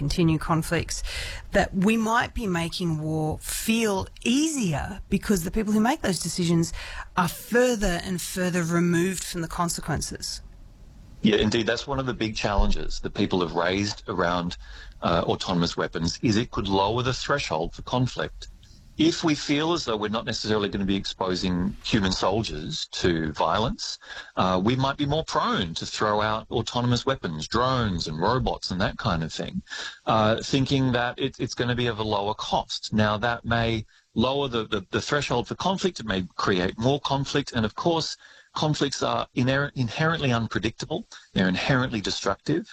continue conflicts, that we might be making war feel easier because the people who make those decisions are further and further removed from the consequences. Yeah, indeed. That's one of the big challenges that people have raised around autonomous weapons, is it could lower the threshold for conflict. If we feel as though we're not necessarily going to be exposing human soldiers to violence, we might be more prone to throw out autonomous weapons, drones and robots and that kind of thing, thinking that it's going to be of a lower cost. Now, that may lower the threshold for conflict. It may create more conflict. And, of course, conflicts are inherently unpredictable. They're inherently destructive.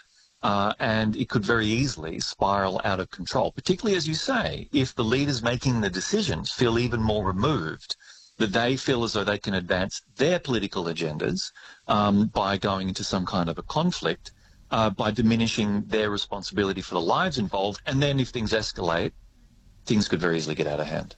And it could very easily spiral out of control, particularly, as you say, if the leaders making the decisions feel even more removed, that they feel as though they can advance their political agendas by going into some kind of a conflict, by diminishing their responsibility for the lives involved. And then if things escalate, things could very easily get out of hand.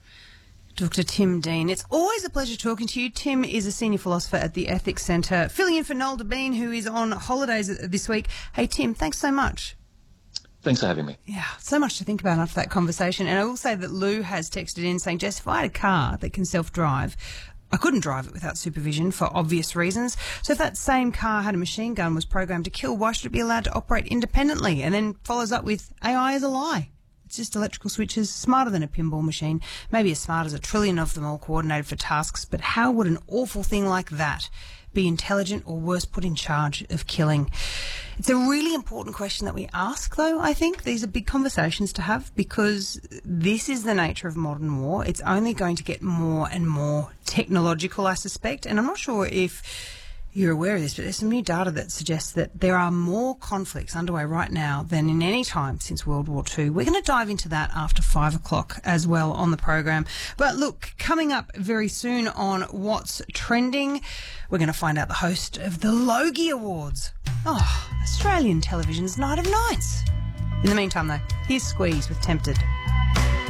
Dr. Tim Dean, it's always a pleasure talking to you. Tim is a senior philosopher at the Ethics Centre, filling in for Noel Debien, who is on holidays this week. Hey, Tim, thanks so much. Thanks for having me. Yeah, so much to think about after that conversation. And I will say that Lou has texted in saying, Jess, if I had a car that can self-drive, I couldn't drive it without supervision for obvious reasons. So if that same car had a machine gun, was programmed to kill, why should it be allowed to operate independently? And then follows up with, AI is a lie. It's just electrical switches, smarter than a pinball machine, maybe as smart as a trillion of them all coordinated for tasks. But how would an awful thing like that be intelligent or worse, put in charge of killing? It's a really important question that we ask, though, I think. These are big conversations to have because this is the nature of modern war. It's only going to get more and more technological, I suspect. And I'm not sure if you're aware of this, but there's some new data that suggests that there are more conflicts underway right now than in any time since World War II. We're going to dive into that after 5 o'clock as well on the program. But look, coming up very soon on What's Trending, we're going to find out the host of the Logie Awards. Oh, Australian television's Night of Nights. In the meantime, though, here's Squeeze with Tempted.